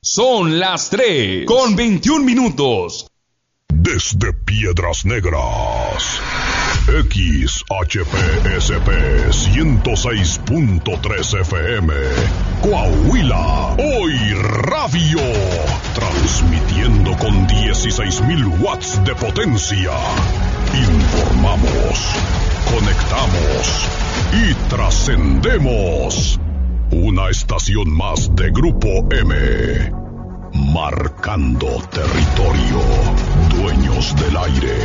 Son las 3:21. Desde Piedras Negras, XHPSP 106.3 FM, Coahuila, Hoy Radio, transmitiendo con 16,000 watts de potencia. Informamos, conectamos y trascendemos. Una estación más de Grupo M. Marcando territorio. Dueños del aire.